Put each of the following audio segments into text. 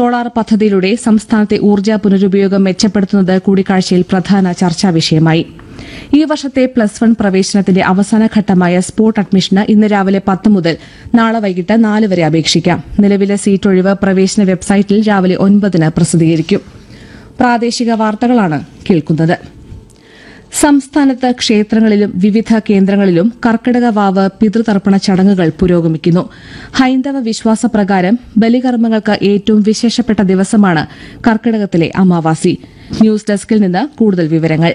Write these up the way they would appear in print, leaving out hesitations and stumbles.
Solar പദ്ധതിയിലൂടെ സംസ്ഥാനത്തെ ഊർജ്ജ പുനരുപയോഗം മെച്ചപ്പെടുത്തുന്നത് കൂടിക്കാഴ്ചയിൽ പ്രധാന ചർച്ചാ വിഷയമായി. ഈ വർഷത്തെ +1 പ്രവേശനത്തിന്റെ അവസാനഘട്ടമായ സ്പോട്ട് അഡ്മിഷന് ഇന്ന് രാവിലെ 10 മുതൽ നാളെ വൈകിട്ട് 4 വരെ അപേക്ഷിക്കാം. നിലവിലെ സീറ്റ് ഒഴിവ് പ്രവേശന വെബ്സൈറ്റിൽ രാവിലെ 9 പ്രസിദ്ധീകരിക്കും. പ്രാദേശിക വാർത്തകളാണ് കേൾക്കുന്നത്. സംസ്ഥാനത്ത് ക്ഷേത്രങ്ങളിലും വിവിധ കേന്ദ്രങ്ങളിലും കർക്കിടക വാവ് പിതൃതർപ്പണ ചടങ്ങുകൾ പുരോഗമിക്കുന്നു. ഹൈന്ദവ വിശ്വാസപ്രകാരം ബലികർമ്മങ്ങൾക്ക് ഏറ്റവും വിശേഷപ്പെട്ട ദിവസമാണ് കർക്കിടകത്തിലെ അമാവാസി. ന്യൂസ് ഡെസ്കിൽ നിന്ന് കൂടുതൽ വിവരങ്ങൾ.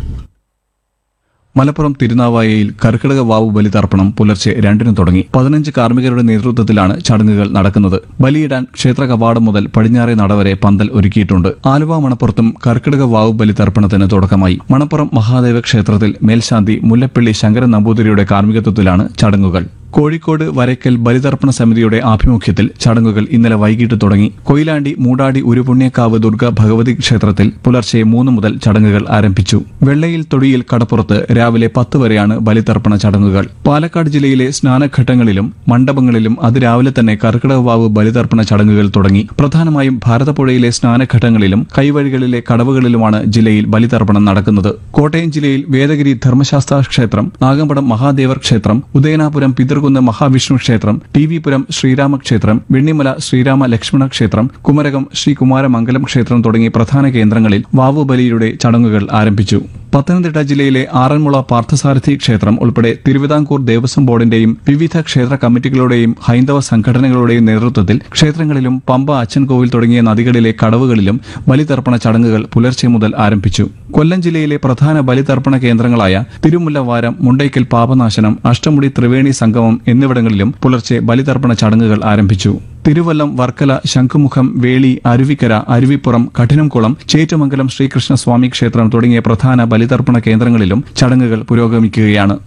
മലപ്പുറം തിരുനാവായയിൽ കർക്കിടക വാവു ബലിതർപ്പണം പുലർച്ചെ 2 തുടങ്ങി. 15 കാർമ്മികരുടെ നേതൃത്വത്തിലാണ് ചടങ്ങുകൾ നടക്കുന്നത്. ബലിയിടാൻ ക്ഷേത്ര കവാടം മുതൽ പടിഞ്ഞാറേ നട വരെ പന്തൽ ഒരുക്കിയിട്ടുണ്ട്. ആലുവ മണപ്പുറത്തും കർക്കിടക വാവു ബലിതർപ്പണത്തിന് തുടക്കമായി. മണപ്പുറം മഹാദേവ ക്ഷേത്രത്തിൽ മേൽശാന്തി മുല്ലപ്പള്ളി ശങ്കരൻ നമ്പൂതിരിയുടെ കാർമ്മികത്വത്തിലാണ് ചടങ്ങുകൾ. കോഴിക്കോട് വരയ്ക്കൽ ബലിതർപ്പണ സമിതിയുടെ ആഭിമുഖ്യത്തിൽ ചടങ്ങുകൾ ഇന്നലെ വൈകിട്ട് തുടങ്ങി. കൊയിലാണ്ടി മൂടാടി ഉരുപുണ്യക്കാവ് ദുർഗ ഭഗവതി ക്ഷേത്രത്തിൽ പുലർച്ചെ 3 മുതൽ ചടങ്ങുകൾ ആരംഭിച്ചു. വെള്ളയിൽ തൊടിയിൽ കടപ്പുറത്ത് രാവിലെ 10 വരെയാണ് ബലിതർപ്പണ ചടങ്ങുകൾ. പാലക്കാട് ജില്ലയിലെ സ്നാനഘട്ടങ്ങളിലും മണ്ഡപങ്ങളിലും അതിരാവിലെ തന്നെ കർക്കിടക വാവ് ബലിതർപ്പണ ചടങ്ങുകൾ തുടങ്ങി. പ്രധാനമായും ഭാരതപ്പുഴയിലെ സ്നാനഘട്ടങ്ങളിലും കൈവഴികളിലെ കടവുകളിലുമാണ് ജില്ലയിൽ ബലിതർപ്പണം നടക്കുന്നത്. കോട്ടയം ജില്ലയിൽ വേദഗിരി ധർമ്മശാസ്ത്ര ക്ഷേത്രം, നാഗമ്പടം മഹാദേവർ ക്ഷേത്രം, ഉദയനാപുരം പിതൃകുന്ന് മഹാവിഷ്ണു ക്ഷേത്രം, ടി.വി.പുരം ശ്രീരാമക്ഷേത്രം, വെണ്ണിമല ശ്രീരാമ ലക്ഷ്മണ ക്ഷേത്രം, കുമരകം ശ്രീകുമാരമംഗലം ക്ഷേത്രം തുടങ്ങി പ്രധാന കേന്ദ്രങ്ങളിൽ വാവുബലിയുടെ ചടങ്ങുകൾ ആരംഭിച്ചു. പത്തനംതിട്ട ജില്ലയിലെ ആറന്മുള പാർത്ഥസാരഥി ക്ഷേത്രം ഉൾപ്പെടെ തിരുവിതാംകൂർ ദേവസ്വം ബോർഡിന്റെയും വിവിധ ക്ഷേത്ര കമ്മിറ്റികളുടെയും ഹൈന്ദവ സംഘടനകളുടെയും നേതൃത്വത്തിൽ ക്ഷേത്രങ്ങളിലും പമ്പ അച്ചൻകോവിൽ തുടങ്ങിയ നദികളിലെ കടവുകളിലും ബലിതർപ്പണ ചടങ്ങുകൾ പുലർച്ചെ മുതൽ ആരംഭിച്ചു. കൊല്ലം ജില്ലയിലെ പ്രധാന ബലിതർപ്പണ കേന്ദ്രങ്ങളായ തിരുമുല്ലവാരം, മുണ്ടയ്ക്കൽ പാപനാശനം, അഷ്ടമുടി ത്രിവേണി സംഗമം എന്നിവിടങ്ങളിലും പുലർച്ചെ ബലിതർപ്പണ ചടങ്ങുകൾ ആരംഭിച്ചു. തിരുവല്ലം, വർക്കല, ശംഖുമുഖം, വേളി, അരുവിക്കര, അരുവിപ്പുറം, കഠിനംകുളം, ചേറ്റുമംഗലം ശ്രീകൃഷ്ണസ്വാമി ക്ഷേത്രം തുടങ്ങിയ പ്രധാന ബലിതർപ്പണ കേന്ദ്രങ്ങളിലും ചടങ്ങുകൾ പുരോഗമിക്കുകയാണ്.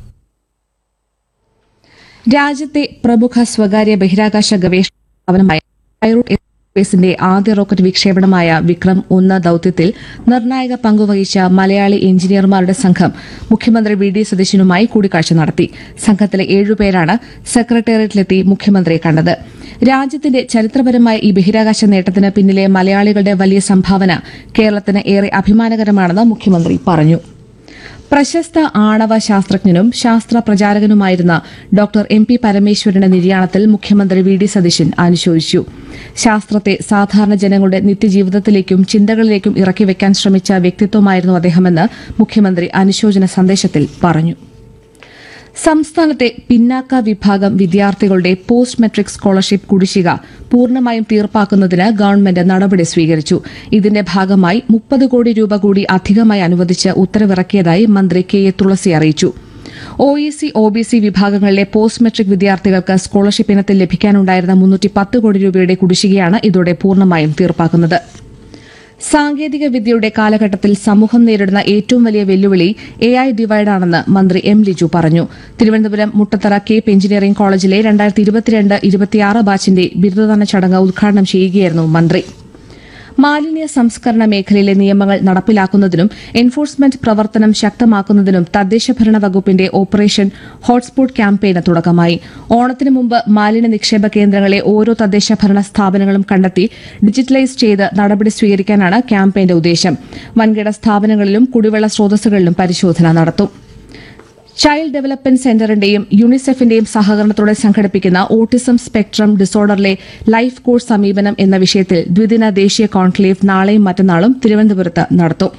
രാജ്യത്തെ പ്രമുഖ സ്വകാര്യ ബഹിരാകാശ ഗവേഷണ സ്ഥാപനമായ സ്കൈറൂട്ട് എയർസ്പേസിന്റെ ആദ്യ റോക്കറ്റ് വിക്ഷേപണമായ വിക്രം-1 ദൌത്യത്തിൽ നിർണായക പങ്കുവഹിച്ച മലയാളി എഞ്ചിനീയർമാരുടെ സംഘം മുഖ്യമന്ത്രി വി.ഡി. സതീശനുമായി കൂടിക്കാഴ്ച നടത്തി. സംഘത്തിലെ 7 പേരാണ് സെക്രട്ടേറിയറ്റിലെത്തി മുഖ്യമന്ത്രിയെ കണ്ടത്. രാജ്യത്തിന്റെ ചരിത്രപരമായ ഈ ബഹിരാകാശ നേട്ടത്തിന് പിന്നിലെ മലയാളികളുടെ വലിയ സംഭാവന കേരളത്തിന് ഏറെ അഭിമാനകരമാണെന്ന് മുഖ്യമന്ത്രി പറഞ്ഞു. പ്രശസ്ത ആണവ ശാസ്ത്രജ്ഞനും ശാസ്ത്ര പ്രചാരകനുമായിരുന്ന ഡോക്ടർ എം.പി. പരമേശ്വരന്റെ നിര്യാണത്തിൽ മുഖ്യമന്ത്രി വി.ഡി. സതീശൻ അനുശോചിച്ചു. ശാസ്ത്രത്തെ സാധാരണ ജനങ്ങളുടെ നിത്യജീവിതത്തിലേക്കും ചിന്തകളിലേക്കും ഇറക്കിവെക്കാൻ ശ്രമിച്ച വ്യക്തിത്വമായിരുന്നു അദ്ദേഹമെന്ന് മുഖ്യമന്ത്രി അനുശോചന സന്ദേശത്തിൽ പറഞ്ഞു. സംസ്ഥാനത്തെ പിന്നാക്ക വിഭാഗം വിദ്യാർത്ഥികളുടെ പോസ്റ്റ് മെട്രിക് സ്കോളർഷിപ്പ് കുടിശ്ശിക പൂർണ്ണമായും തീർപ്പാക്കുന്നതിന് ഗവൺമെന്റ് നടപടി സ്വീകരിച്ചു. ഇതിന്റെ ഭാഗമായി 30 കോടി രൂപ കൂടി അധികമായി അനുവദിച്ച് ഉത്തരവിറക്കിയതായി മന്ത്രി കെ.എ. തുളസി അറിയിച്ചു. ഒഇസി, ഒബിസി വിഭാഗങ്ങളിലെ പോസ്റ്റ് മെട്രിക് വിദ്യാർത്ഥികൾക്ക് സ്കോളർഷിപ്പ് ഇനത്തിൽ ലഭിക്കാനുണ്ടായിരുന്ന 310 കോടി രൂപയുടെ കുടിശ്ശികയാണ് ഇതോടെ പൂർണ്ണമായും തീർപ്പാക്കുന്നത്. സാങ്കേതിക വിദ്യയുടെ കാലഘട്ടത്തിൽ സമൂഹം നേരിടുന്ന ഏറ്റവും വലിയ വെല്ലുവിളി എഐ ഡിവൈഡാണെന്ന് മന്ത്രി എം ലിജു പറഞ്ഞു. തിരുവനന്തപുരം മുട്ടത്തറ കേപ്പ് എഞ്ചിനീയറിംഗ് കോളേജിലെ 2022-26 ബാച്ചിന്റെ ബിരുദദാന ചടങ്ങ് ഉദ്ഘാടനം ചെയ്യുകയായിരുന്നു മന്ത്രി. മാലിന്യ സംസ്കരണ മേഖലയിലെ നിയമങ്ങൾ നടപ്പിലാക്കുന്നതിനും എൻഫോഴ്സ്മെന്റ് പ്രവർത്തനം ശക്തമാക്കുന്നതിനും തദ്ദേശഭരണ വകുപ്പിന്റെ ഓപ്പറേഷൻ ഹോട്ട്സ്പോട്ട് ക്യാമ്പയിന് തുടക്കമായി. ഓണത്തിന് മുമ്പ് മാലിന്യ നിക്ഷേപ കേന്ദ്രങ്ങളെ ഓരോ തദ്ദേശഭരണ സ്ഥാപനങ്ങളും കണ്ടെത്തി ഡിജിറ്റലൈസ് ചെയ്ത് നടപടി സ്വീകരിക്കാനാണ് ക്യാമ്പയിന്റെ ഉദ്ദേശം. വൻകിട സ്ഥാപനങ്ങളിലും കുടിവെള്ള സ്രോതസ്സുകളിലും പരിശോധന നടത്തും. ചൈൽഡ് ഡെവലപ്മെന്റ് സെന്ററിന്റെയും യുണിസെഫിന്റെയും സഹകരണത്തോടെ സംഘടിപ്പിക്കുന്ന ഓട്ടിസം സ്പെക്ട്രം ഡിസോർഡറിലെ ലൈഫ് കോഴ്സ് സമീപനം എന്ന വിഷയത്തിൽ ദ്വിദിന ദേശീയ കോൺക്ലേവ് നാളെയും മറ്റന്നാളും തിരുവനന്തപുരത്ത് നടത്തും.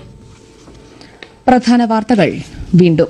പ്രധാന വാർത്തകൾ വീണ്ടും.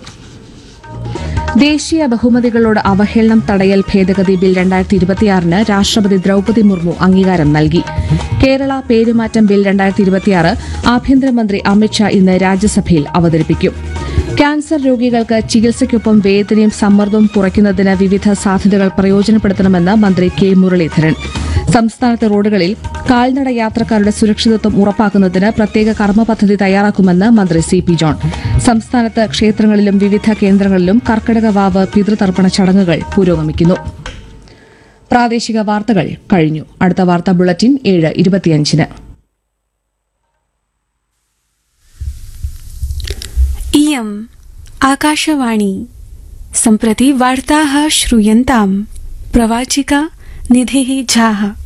ദേശീയ ബഹുമതികളോട് അവഹേളനം തടയൽ ഭേദഗതി ബിൽ 2026 രാഷ്ട്രപതി ദ്രൌപദി മുർമു അംഗീകാരം നൽകി. കേരള പേരുമാറ്റം ബിൽ 2026 ആഭ്യന്തരമന്ത്രി അമിത്ഷാ ഇന്ന് രാജ്യസഭയിൽ അവതരിപ്പിക്കും. ക്യാൻസർ രോഗികൾക്ക് ചികിത്സയ്ക്കൊപ്പം വേദനയും സമ്മർദ്ദവും കുറയ്ക്കുന്നതിന് വിവിധ സാധ്യതകൾ പ്രയോജനപ്പെടുത്തണമെന്ന് മന്ത്രി കെ മുരളീധരൻ. സംസ്ഥാനത്തെ റോഡുകളിൽ കാൽനട യാത്രക്കാരുടെ സുരക്ഷിതത്വം ഉറപ്പാക്കുന്നതിന് പ്രത്യേക കർമ്മ പദ്ധതി തയ്യാറാക്കുമെന്ന് മന്ത്രി സി പി ജോൺ. സംസ്ഥാനത്ത് ക്ഷേത്രങ്ങളിലും വിവിധ കേന്ദ്രങ്ങളിലും കർക്കിടക വാവ് പിതൃതർപ്പണ ചടങ്ങുകൾ പുരോഗമിക്കുന്നു. പ്രാദേശിക വാർത്തകൾ കഴിഞ്ഞു. അടുത്ത വാർത്താ ബുള്ളറ്റിൻ 7:25. इयम् आकाशवाणी सम्प्रति वार्ताः श्रूयन्ताम्. प्रवाचिका निधिः झाः.